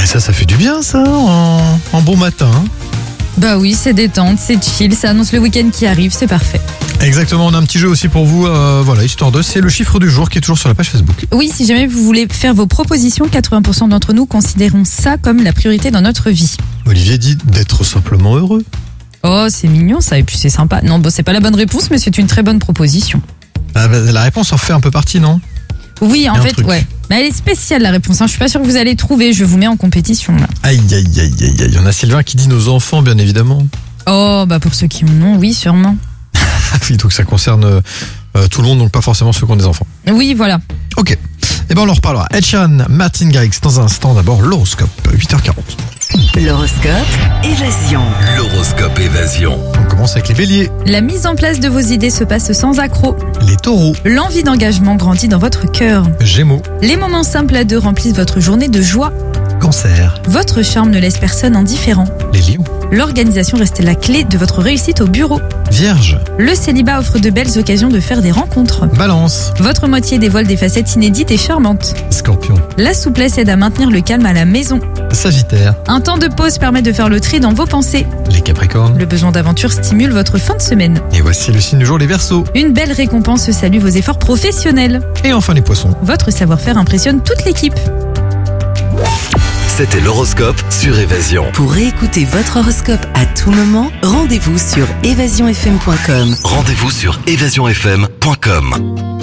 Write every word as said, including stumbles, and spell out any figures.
ça, ça fait du bien ça, en, en bon matin. Bah oui, c'est détente, c'est chill, ça annonce le week-end qui arrive, c'est parfait. Exactement, on a un petit jeu aussi pour vous, euh, voilà, histoire de, c'est le chiffre du jour qui est toujours sur la page Facebook. Oui, si jamais vous voulez faire vos propositions, quatre-vingts pour cent d'entre nous considérons ça comme la priorité dans notre vie. Olivier dit d'être simplement heureux. Oh, c'est mignon ça, et puis c'est sympa. Non, bon, c'est pas la bonne réponse, mais c'est une très bonne proposition. Ah, bah, la réponse en fait un peu partie, non? Oui, en un fait, truc. ouais. Mais elle est spéciale la réponse, hein. Je suis pas sûre que vous allez trouver, je vous mets en compétition là. Aïe, aïe, aïe, aïe, aïe. Il y en a Sylvain qui dit nos enfants, bien évidemment. Oh, bah pour ceux qui en ont, oui, sûrement. Ah oui, donc ça concerne euh, tout le monde, donc pas forcément ceux qui ont des enfants. Oui, voilà. Ok. Eh ben on en reparlera. Ed Sheeran, Martin Garrix, dans un instant, d'abord l'horoscope, huit heures quarante. L'horoscope Évasion. L'horoscope Évasion. On commence avec les béliers, La mise en place de vos idées se passe sans accroc. les taureaux, L'envie d'engagement grandit dans votre cœur. gémeaux, Les moments simples à deux remplissent votre journée de joie. cancer, Votre charme ne laisse personne indifférent. les lions, L'organisation reste la clé de votre réussite au bureau. vierge, Le célibat offre de belles occasions de faire des rencontres. balance, Votre moitié dévoile des facettes inédites et charmantes. scorpion, La souplesse aide à maintenir le calme à la maison. sagittaire, Un temps de pause permet de faire le tri dans vos pensées. les capricornes. Le besoin d'aventure stimule votre fin de semaine. Et voici le signe du jour, les verseaux. Une belle récompense salue vos efforts professionnels. Et enfin les poissons. Votre savoir-faire impressionne toute l'équipe. C'était l'horoscope sur Évasion. Pour réécouter votre horoscope à tout moment, rendez-vous sur évasion f m point com. Rendez-vous sur évasion f m point com.